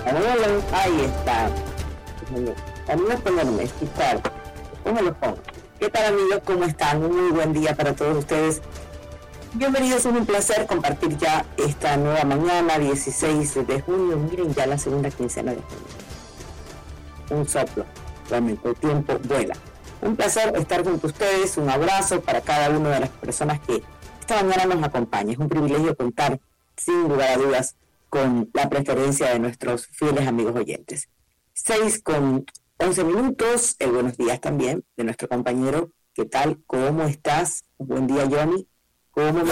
Ahí está. Amigos, ponerme, quitar. ¿Cómo lo pongo? ¿Qué tal, amigos? ¿Cómo están? Un muy buen día para todos ustedes. Bienvenidos, es un placer compartir ya esta nueva mañana, 16 de junio. Miren, ya la segunda quincena de junio. Un soplo, realmente el tiempo vuela. Un placer estar junto a ustedes, un abrazo para cada una de las personas que esta mañana nos acompaña. Es un privilegio contar, sin lugar a dudas, con la preferencia de nuestros fieles amigos oyentes. 6:11, el buenos días también de nuestro compañero. ¿Qué tal? ¿Cómo estás? Buen día, Johnny. ¿Cómo me